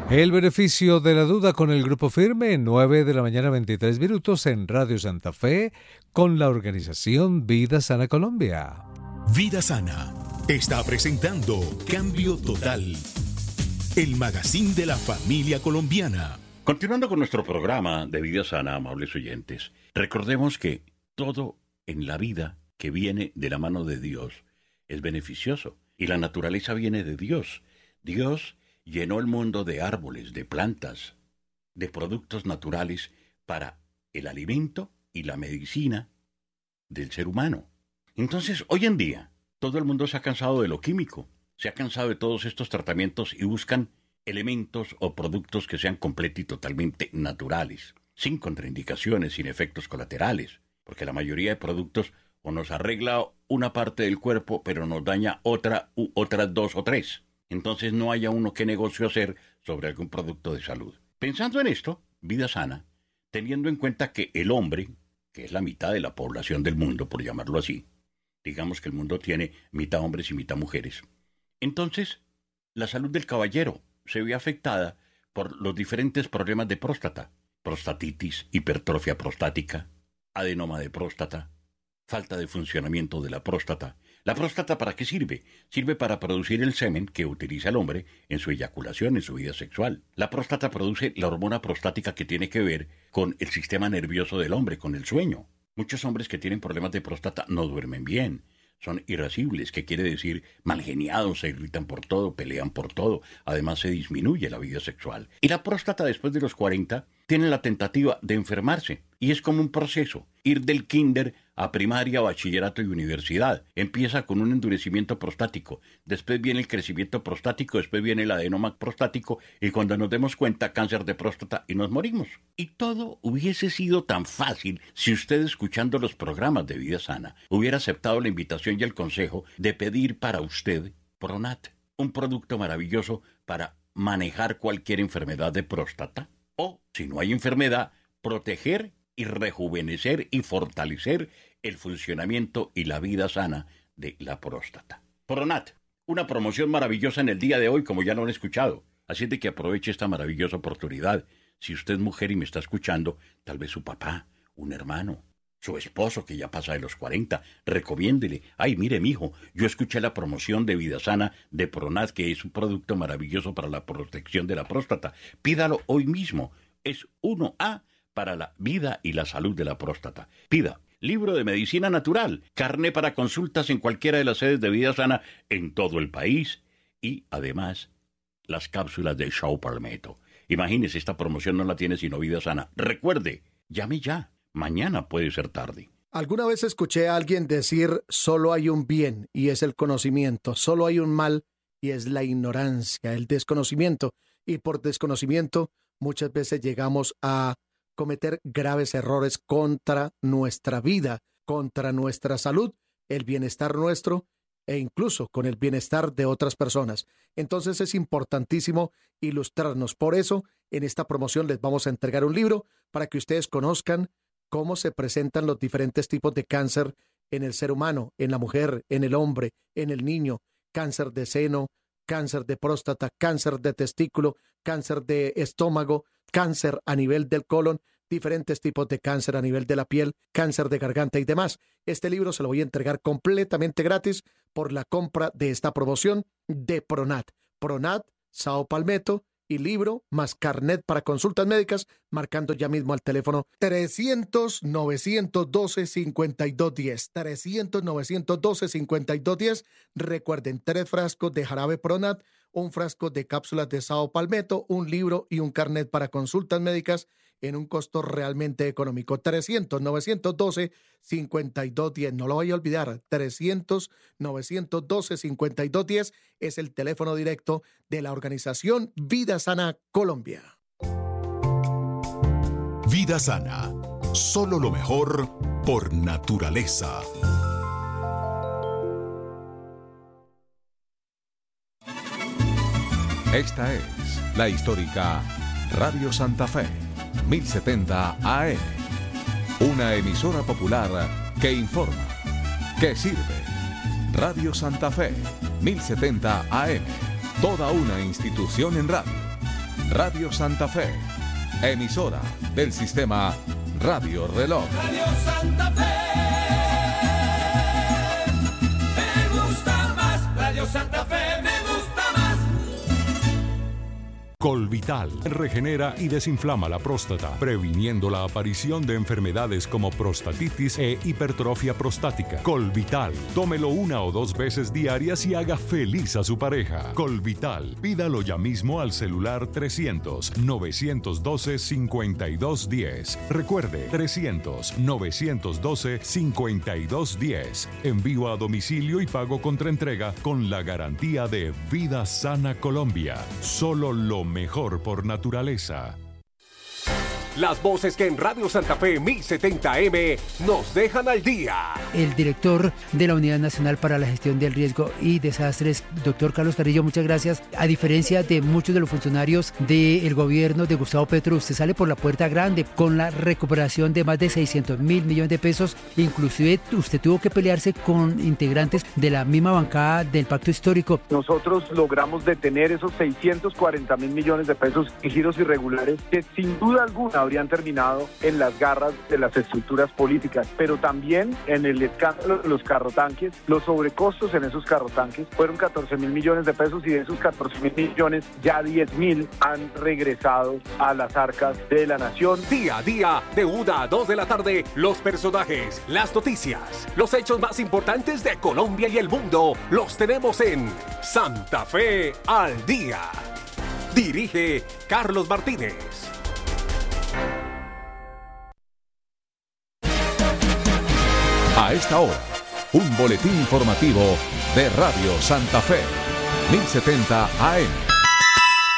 El beneficio de la duda con el Grupo Firme, 9 de la mañana 23 minutos en Radio Santa Fe, con la organización Vida Sana Colombia. Vida Sana está presentando Cambio Total, el magazine de la familia colombiana. Continuando con nuestro programa de Vida Sana, amables oyentes, recordemos que todo en la vida que viene de la mano de Dios es beneficioso y la naturaleza viene de Dios. Dios llenó el mundo de árboles, de plantas, de productos naturales para el alimento y la medicina del ser humano. Entonces, hoy en día, todo el mundo se ha cansado de lo químico, se ha cansado de todos estos tratamientos y buscan elementos o productos que sean completamente y totalmente naturales, sin contraindicaciones, sin efectos colaterales, porque la mayoría de productos o nos arregla una parte del cuerpo, pero nos daña otra u otras dos o tres. Entonces no haya uno qué negocio hacer sobre algún producto de salud. Pensando en esto, Vida Sana, teniendo en cuenta que el hombre, que es la mitad de la población del mundo, por llamarlo así, digamos que el mundo tiene mitad hombres y mitad mujeres, entonces la salud del caballero se ve afectada por los diferentes problemas de próstata, prostatitis, hipertrofia prostática, adenoma de próstata, falta de funcionamiento de la próstata. ¿La próstata para qué sirve? Sirve para producir el semen que utiliza el hombre en su eyaculación, en su vida sexual. La próstata produce la hormona prostática que tiene que ver con el sistema nervioso del hombre, con el sueño. Muchos hombres que tienen problemas de próstata no duermen bien. Son irascibles, que quiere decir malgeniados, se irritan por todo, pelean por todo. Además se disminuye la vida sexual. Y la próstata después de los 40 tiene la tentativa de enfermarse. Y es como un proceso. Ir del kinder a primaria, bachillerato y universidad. Empieza con un endurecimiento prostático. Después viene el crecimiento prostático, después viene el adenoma prostático y cuando nos demos cuenta, cáncer de próstata y nos morimos. Y todo hubiese sido tan fácil si usted, escuchando los programas de Vida Sana, hubiera aceptado la invitación y el consejo de pedir para usted Pronat, un producto maravilloso para manejar cualquier enfermedad de próstata. O, si no hay enfermedad, proteger y rejuvenecer y fortalecer el funcionamiento y la vida sana de la próstata. Pronat, una promoción maravillosa en el día de hoy, como ya lo han escuchado. Así de que aproveche esta maravillosa oportunidad. Si usted es mujer y me está escuchando, tal vez su papá, un hermano, su esposo que ya pasa de los 40, recomiéndele. Ay, mire, mijo, yo escuché la promoción de Vida Sana de Pronat, que es un producto maravilloso para la protección de la próstata. Pídalo hoy mismo. Es 1A para la vida y la salud de la próstata. Pida libro de medicina natural, carné para consultas en cualquiera de las sedes de Vida Sana en todo el país y además las cápsulas de Sao Palmetto. Imagínese, esta promoción no la tiene sino Vida Sana. Recuerde, llame ya, mañana puede ser tarde. Alguna vez escuché a alguien decir: solo hay un bien y es el conocimiento, solo hay un mal y es la ignorancia, el desconocimiento, y por desconocimiento muchas veces llegamos a cometer graves errores contra nuestra vida, contra nuestra salud, el bienestar nuestro e incluso con el bienestar de otras personas. Entonces es importantísimo ilustrarnos. Por eso, en esta promoción les vamos a entregar un libro para que ustedes conozcan cómo se presentan los diferentes tipos de cáncer en el ser humano, en la mujer, en el hombre, en el niño, cáncer de seno, cáncer de próstata, cáncer de testículo, cáncer de estómago, cáncer a nivel del colon, diferentes tipos de cáncer a nivel de la piel, cáncer de garganta y demás. Este libro se lo voy a entregar completamente gratis por la compra de esta promoción de Pronat. Pronat, Sao Palmetto y libro más carnet para consultas médicas, marcando ya mismo al teléfono 300-912-5210. 300-912-5210. Recuerden, 3 frascos de jarabe Pronat, un frasco de cápsulas de Sao Palmetto, un libro y un carnet para consultas médicas en un costo realmente económico. 300-912-5210. No lo vaya a olvidar. 300-912-5210 es el teléfono directo de la organización Vida Sana Colombia. Vida Sana. Solo lo mejor por naturaleza. Esta es la histórica Radio Santa Fe, 1070 AM. Una emisora popular que informa, que sirve. Radio Santa Fe, 1070 AM. Toda una institución en radio. Radio Santa Fe, emisora del sistema Radio Reloj. Radio Santa Fe, me gusta más. Radio Santa Fe, me gusta más. Colvital regenera y desinflama la próstata, previniendo la aparición de enfermedades como prostatitis e hipertrofia prostática. Colvital, tómelo 1 o 2 veces diarias y haga feliz a su pareja. Colvital, pídalo ya mismo al celular 300-912-5210. Recuerde, 300-912-5210. Envío a domicilio y pago contra entrega con la garantía de Vida Sana Colombia. Solo lo mejor por naturaleza. Las voces que en Radio Santa Fe 1070M nos dejan al día. El director de la Unidad Nacional para la Gestión del Riesgo y Desastres, doctor Carlos Carrillo, muchas gracias. A diferencia de muchos de los funcionarios del gobierno de Gustavo Petro, usted sale por la puerta grande con la recuperación de más de 600.000 millones de pesos. Inclusive usted tuvo que pelearse con integrantes de la misma bancada del Pacto Histórico. Nosotros logramos detener esos 640.000 millones de pesos en giros irregulares que sin duda alguna habrían terminado en las garras de las estructuras políticas, pero también en el escándalo de los carrotanques. Los sobrecostos en esos carrotanques fueron 14.000 millones de pesos y de esos 14.000 millones ya 10.000 han regresado a las arcas de la nación. Día a día, de 1 a 2 de la tarde, los personajes, las noticias, los hechos más importantes de Colombia y el mundo, los tenemos en Santa Fe al Día. Dirige Carlos Martínez. A esta hora, un boletín informativo de Radio Santa Fe, 1070 AM.